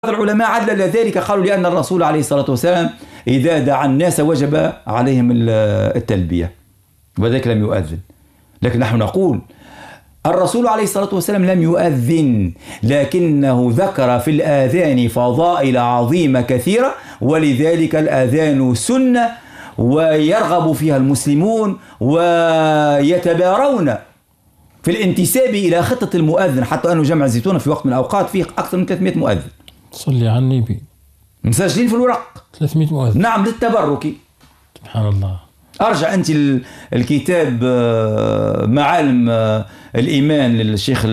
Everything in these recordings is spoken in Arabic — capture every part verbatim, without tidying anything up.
العلماء علل ذلك، قالوا لأن الرسول عليه الصلاة والسلام إذا دعا الناس وجب عليهم التلبية وذلك لم يؤذن. لكن نحن نقول الرسول عليه الصلاة والسلام لم يؤذن، لكنه ذكر في الآذان فضائل عظيمة كثيرة، ولذلك الآذان سنة ويرغب فيها المسلمون ويتبارون في الانتساب إلى خطة المؤذن، حتى أنه جمع الزيتونة في وقت من الأوقات فيه أكثر من ثلاثمائة مؤذن. صلي على النبي. مسجلين في الورق ثلاثمائة مؤذن. نعم، للتبرك. سبحان الله. أرجع أنت الكتاب معالم الإيمان للشيخ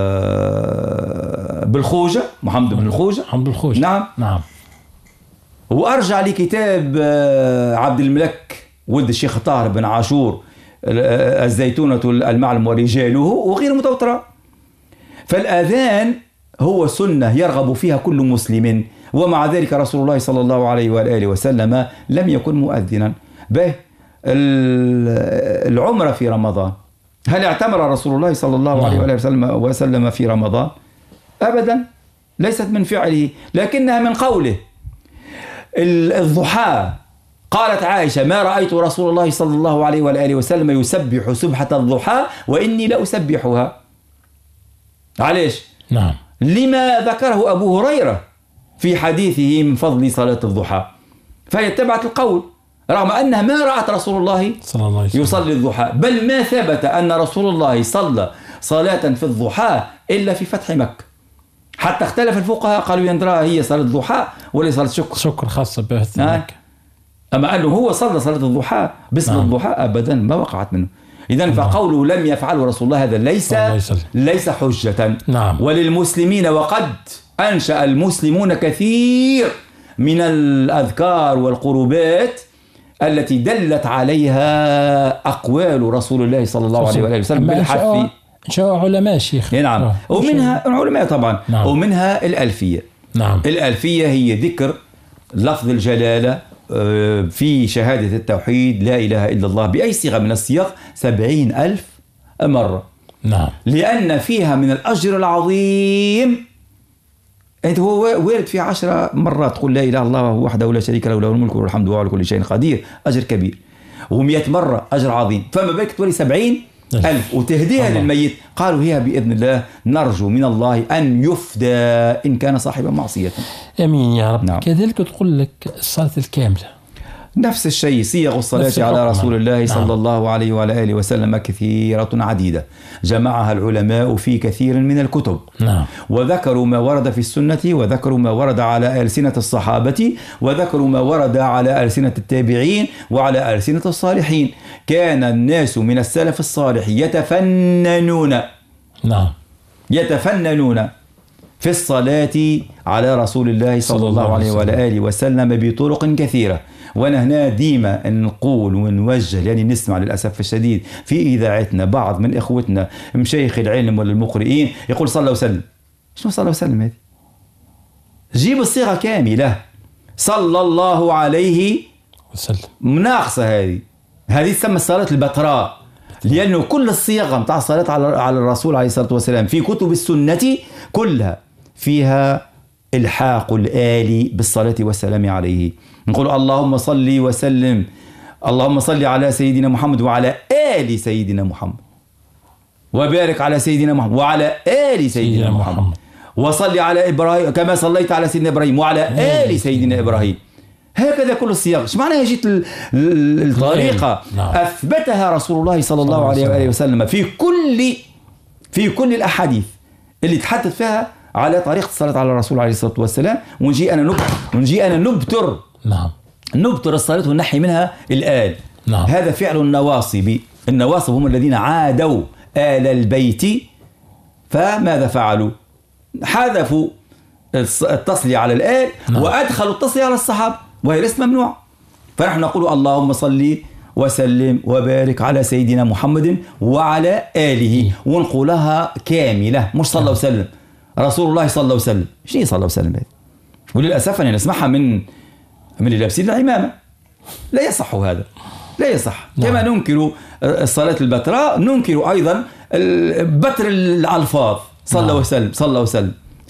بالخوجة، محمد بن الخوجة. محمد بن الخوجة. نعم نعم. وأرجع لكتاب عبد الملك ولد الشيخ طاهر بن عاشور الزيتونة المعلم ورجاله وغير متوترة. فالآذان هو سنة يرغب فيها كل مسلم، ومع ذلك رسول الله صلى الله عليه وآله وسلم لم يكن مؤذنا. به العمرة في رمضان، هل اعتمر رسول الله صلى الله عليه وآله وسلم وسلم في رمضان؟ أبدا، ليست من فعله لكنها من قوله. الضحى، قالت عائشة: ما رأيت رسول الله صلى الله عليه وآله وسلم يسبح سبحة الضحى وإني لأسبحها. علاش؟ نعم. لما ذكره أبو هريرة في حديثه من فضل صلاة الضحى، فهي اتبعت القول رغم أنها ما رأت رسول الله صلى الله عليه وسلم يصلي الضحى، بل ما ثبت أن رسول الله صلى صلاة في الضحى إلا في فتح مكة. حتى اختلف الفقهاء، قالوا يندرى هي صلاة الضحى ولا صلاة شكر شكر خاصة بفتح مكة. أما أنه هو صلى صلاة الضحى باسم نعم. الضحى أبدا ما وقعت منه. إذن فقوله لم يفعله رسول الله هذا ليس ليس حجة. نعم. وللمسلمين وقد أنشأ المسلمون كثير من الأذكار والقربات التي دلت عليها أقوال رسول الله صلى الله عليه وآله وسلم بالحث. أنشأ علماء شيخ. نعم. ومنها علماء طبعا. نعم. ومنها الألفية. نعم. الألفية هي ذكر لفظ الجلالة في شهادة التوحيد لا إله إلا الله بأي صيغة من الصيغ سبعين ألف مرة. نعم. لأن فيها من الأجر العظيم، أنت هو وارد في عشرة مرات تقول لا إله إلا الله وحده لا شريك له له الملك والحمد وهو على كل شيء قدير، أجر كبير. ومئة مرة أجر عظيم، فما بالك تولي سبعين ألف وتهديها للميت. قالوا هي بإذن الله، نرجو من الله أن يفدى إن كان صاحب معصية. أمين يا رب. نعم. كذلك تقول لك الصلاة الكاملة نفس الشيء، صيغ الصلاة على رسول الله صلى نعم. الله عليه وعلى آله وسلم كثيرة عديدة جمعها العلماء في كثير من الكتب. نعم. وذكروا ما ورد في السنة، وذكروا ما ورد على ألسنة الصحابة، وذكروا ما ورد على ألسنة التابعين وعلى ألسنة الصالحين. كان الناس من السلف الصالح يتفننون نعم يتفننون في الصلاة على رسول الله صلى الله عليه وعلى آله وسلم بطرق كثيرة. وانا هنا ديما نقول ونوجه، يعني نسمع للأسف الشديد في إذاعتنا بعض من إخوتنا مشايخ العلم ولا المقرئين يقول صلى الله وسلم. شنو صلى الله وسلم هذه؟ جيب الصيغة كاملة، صلى الله عليه وسلم مناقصة. هذه هذه تسمى الصلاة البتراء، لأنه كل الصيغة متاع الصلاة على على الرسول عليه الصلاة والسلام في كتب السنة كلها فيها الحاق الآلي بالصلاة والسلام عليه. نقول اللهم صل وسلم، اللهم صل على سيدنا محمد وعلى آل سيدنا محمد، وبارك على سيدنا محمد وعلى آل سيدنا محمد، وصل على إبراهيم كما صليت على سيدنا إبراهيم وعلى آل سيدنا إبراهيم. هكذا كل الصيغ. ايش معناها جيت الطريقة أثبتها رسول الله صلى الله عليه وآله وسلم في كل في كل الأحاديث اللي تحدث فيها على طريقة الصلاة على الرسول عليه الصلاة والسلام. ونجي أنا نبتر ونجي أنا نبتر نعم نبتر الصلاة ونحي منها الآل. نعم. هذا فعل النواصب. النواصب هم الذين عادوا آل البيت، فماذا فعلوا؟ حذفوا التصلية على الآل. نعم. وأدخلوا التصلية على الصحابة، وهي ليست ممنوع. فنحن نقول اللهم صل وسلم وبارك على سيدنا محمد وعلى آله، ونقولها كاملة مش صلى الله وسلم رسول الله صلى الله وسلم. شنو صلى الله وسلم هذه؟ وللأسف أنا نسمعها من من اللي لابسين العمامة. لا يصح هذا، لا يصح. نعم. كما ننكر الصلاة البتراء ننكر أيضا بتر الألفاظ. صلى الله وسلم صلى الله وسلم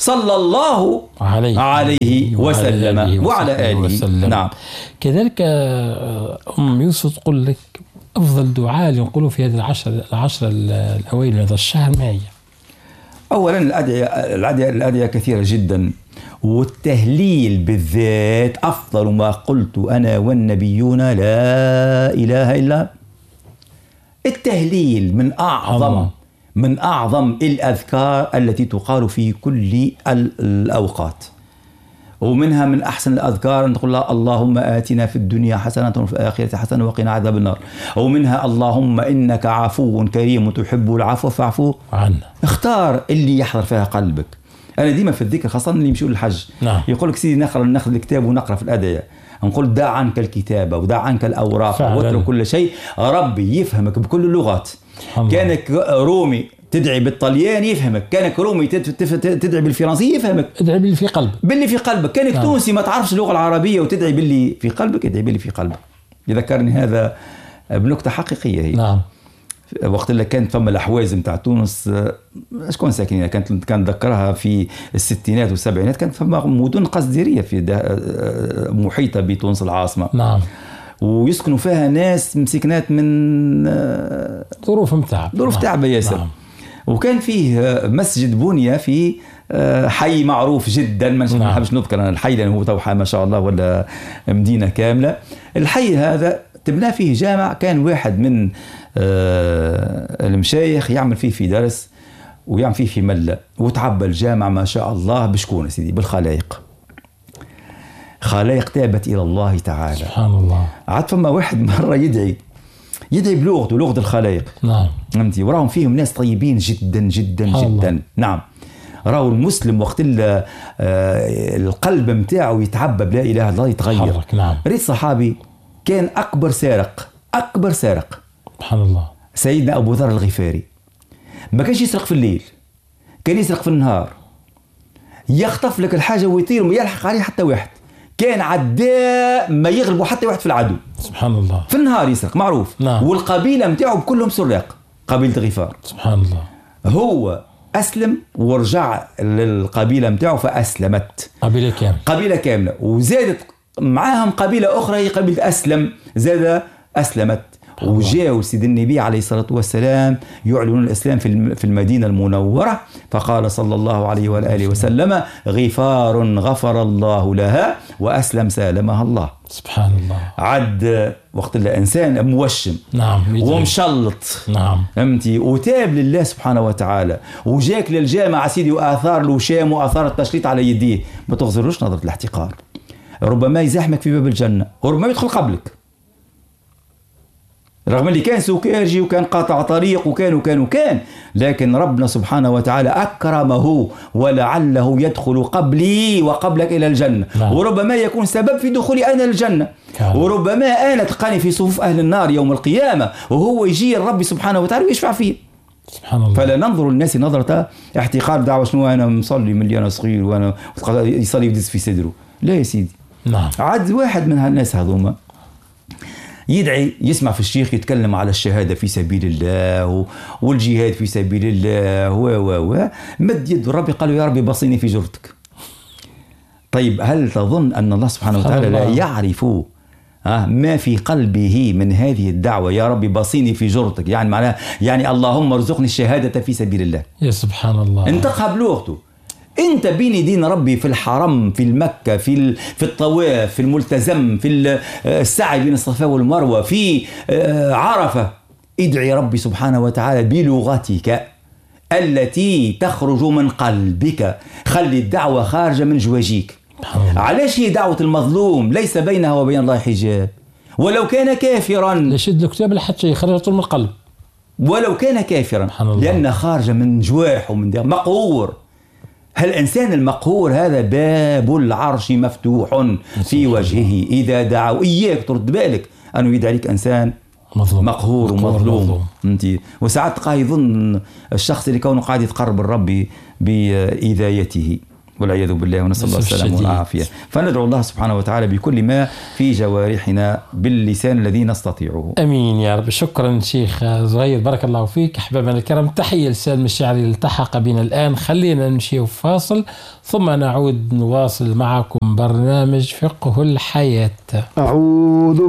صلى الله عليه, عليه وسلم وعلى, وعلى آله وسلم. نعم. كذلك أم يوسف تقول لك أفضل دعاء اللي نقوله في هذه العشر العشر الأوائل من هذا الشهر ما هي؟ أولا الأدعية الأدعية الأدعية كثيرة جدا، والتهليل بالذات أفضل ما قلت أنا والنبيون لا إله إلا. التهليل من أعظم الله. من أعظم الأذكار التي تقال في كل الأوقات، ومنها من أحسن الأذكار أن تقول اللهم آتنا في الدنيا حسنة وفي الآخرة حسنة وقنا عذاب النار، ومنها اللهم إنك عفو كريم تحب العفو فاعفو عنا. اختار اللي يحضر فيها قلبك. أنا ديما في الذكر خاصة اللي يمشوا للحج نعم. يقول لك سيدي نقرأ ناخذ الكتاب ونقرأ في الأدعية، نقول دع عنك الكتابة ودع عنك الأوراق واترك كل شيء، ربي يفهمك بكل اللغات. كانك رومي تدعي بالطلياني يفهمك، كانك رومي تدعي بالفرنسي يفهمك، ادعي باللي في قلبك باللي في قلبك. كانك نعم. تونسي ما تعرفش اللغة العربية وتدعي باللي في قلبك، ادعي باللي في قلبك. يذكرني هذا بنكتة حقيقية هي نعم. وقت اللي كانت فما الأحواز متاع تونس شكون ساكنين، كانت كان ذكرها في الستينات والسبعينات، كانت فما مدن قصديرية في محيطة بتونس العاصمة نعم، ويسكنوا فيها ناس مسكنات من ظروف متعب ظروف نعم. تعب ياسر نعم. وكان فيه مسجد بنية في حي معروف جدا، ما نحبش نذكر أنا الحي لأنه هو توحى ما شاء الله ولا مدينة كاملة. الحي هذا تبنى فيه جامع، كان واحد من المشايخ يعمل فيه في درس ويعمل فيه في ملة، وتعبى الجامع ما شاء الله بشكون سيدي بالخلايق، خلايق تابت إلى الله تعالى سبحان الله. عاد فما واحد مرة يدعي يدعي بلغته لغة الخلايق نعم فهمتي، وراهم فيهم ناس طيبين جدا جدا جدا الله. نعم، راهو المسلم وقت القلب متاعه يتعبى بلا إله إلا الله يتغير. نعم. ريت صحابي كان أكبر سارق أكبر سارق سبحان الله سيدنا أبو ذر الغفاري، ما كانش يسرق في الليل، كان يسرق في النهار، يخطف لك الحاجة ويطير وما يلحق عليه حتى واحد، كان عداء ما يغلبوا حتى واحد في العدو. سبحان الله. في النهار يسرق معروف نعم. والقبيلة متاعه كلهم سراق، قبيلة غفار. سبحان الله. هو أسلم ورجع للقبيلة متاعه فأسلمت قبيلة كاملة قبيلة كاملة وزادت معاهم قبيلة أخرى هي قبيلة أسلم زاد أسلمت، وجاءوا سيد النبي عليه الصلاة والسلام يعلنون الإسلام في المدينة المنورة، فقال صلى الله عليه وآله وسلم غفار غفر الله لها وأسلم سالمها الله. سبحان الله. عد وقت الإنسان موشم نعم ومشلط نعم فهمتي وتاب لله سبحانه وتعالى وجاك للجامعة سيدي وآثار الوشام وآثار التشليط على يديه، ما تغزروش نظرة الاحتقار، ربما يزاحمك في باب الجنة وربما يدخل قبلك، رغم اللي كان سكارجي وكان قاطع طريق وكان وكان وكان لكن ربنا سبحانه وتعالى أكرمه ولعله يدخل قبلي وقبلك إلى الجنة. نعم. وربما يكون سبب في دخولي أنا الجنة. كان. وربما أنا تلقاني في صفوف أهل النار يوم القيامة وهو يجي الرب سبحانه وتعالى ويشفع فيه. سبحان الله. فلا ننظر الناس نظرة احتقار دعوة شنو أنا مصلي من اللي أنا صغير وأنا يصلي يدز في صدره، لا يا سيدي. نعم. عاد واحد من هالناس هذوما يدعي يسمع في الشيخ يتكلم على الشهادة في سبيل الله والجهاد في سبيل الله و و و مد يد ربي قال له يا ربي بصيني في جرتك. طيب هل تظن أن الله سبحانه وتعالى لا يعرف ما في قلبه من هذه الدعوة يا ربي بصيني في جرتك، يعني معناها يعني اللهم ارزقني الشهادة في سبيل الله. يا سبحان الله. انتقها بلغته. انت بين دين ربي في الحرم في المكة في في الطواف في الملتزم في السعي بين الصفا والمروة في عرفة، ادعي ربي سبحانه وتعالى بلغتك التي تخرج من قلبك، خلي الدعوة خارجة من جواجيك. علاش هي دعوة المظلوم ليس بينها وبين الله حجاب، ولو كان كافرا لشد الكتاب لحتى يخرجه من القلب ولو كان كافرا لأن خارجة من جواح ومن دعوة مقهور. هالإنسان المقهور هذا باب العرش مفتوح في وجهه إذا دعوا. إياك ترد بالك أنه يدعي لك إنسان مظلوم. مقهور ومظلوم انتي. وساعات قاعد يظن الشخص اللي كونه قاعد يتقرب الرب بإذايته والعياذ بالله، ونسأل الله السلامة والعافية. فندعو الله سبحانه وتعالى بكل ما في جوارحنا باللسان الذي نستطيعه. أمين يا رب. شكرا شيخ زهير، بارك الله فيك. أحبابنا الكرام، تحية لسالم الشاعري اللي التحق بنا الآن. خلينا نمشي فاصل ثم نعود نواصل معكم برنامج فقه الحياة. أعوذ